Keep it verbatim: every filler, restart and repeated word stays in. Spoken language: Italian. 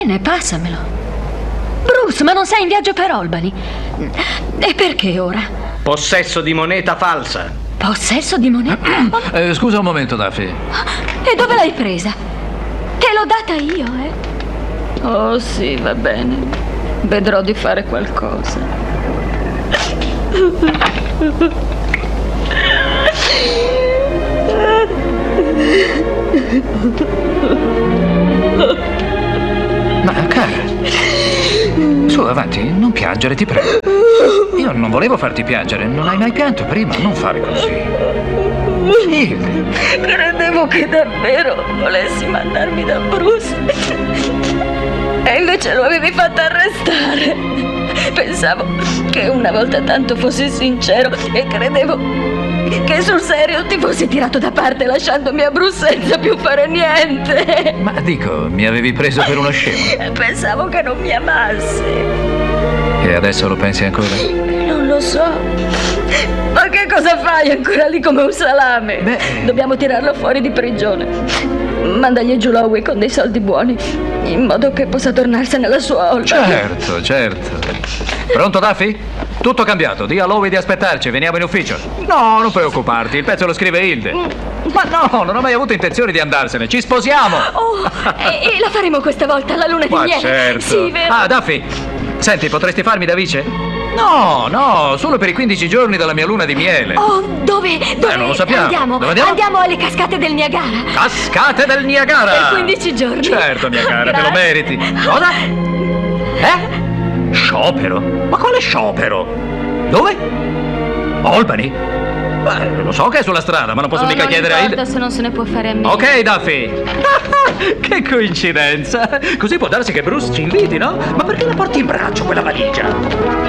Bene, passamelo. Bruce, ma non sei in viaggio per Albany? E perché ora? Possesso di moneta falsa. Possesso di moneta? Eh, scusa un momento, Daffy. E dove l'hai presa? Te l'ho data io, eh? Oh, sì, va bene. Vedrò di fare qualcosa. Ma, cara, su, avanti, non piangere, ti prego. Io non volevo farti piangere, non hai mai pianto prima, non fare così. Hilde. Credevo che davvero volessi mandarmi da Bruce. E invece lo avevi fatto arrestare. Pensavo che una volta tanto fossi sincero e credevo che sul serio ti fossi tirato da parte lasciandomi a Bruce senza più fare niente. Ma dico, mi avevi preso per uno scemo. Pensavo che non mi amassi. E adesso lo pensi ancora? Non lo so. Ma che cosa fai ancora lì come un salame? Beh. Dobbiamo tirarlo fuori di prigione. Mandagli giù Lowe con dei soldi buoni, in modo che possa tornarsene alla sua Albany. Certo, certo. Pronto, Daffy? Tutto cambiato, di a Lowe di aspettarci, veniamo in ufficio. No, non preoccuparti, il pezzo lo scrive Hilde. Ma no, non ho mai avuto intenzione di andarsene, ci sposiamo. Oh, e, e la faremo questa volta, la luna di Ma miele. certo. Sì, vero. Ah, Daffy, senti, potresti farmi da vice? No, no, solo per i quindici giorni della mia luna di miele. Oh, dove? Dove? Eh, non lo sappiamo. Andiamo. Dove andiamo? Andiamo alle cascate del Niagara. Cascate del Niagara! Per quindici giorni. Certo, mia cara, te lo Grazie. meriti. Cosa? Eh? Sciopero? Ma quale sciopero? Dove? Albany? Beh, lo so che è sulla strada, ma non posso Oh, mica non chiedere a importa Hilde. se non se ne può fare a meno. Ok, Daffy. Che coincidenza. Così può darsi che Bruce ci inviti, no? Ma perché la porti in braccio quella valigia?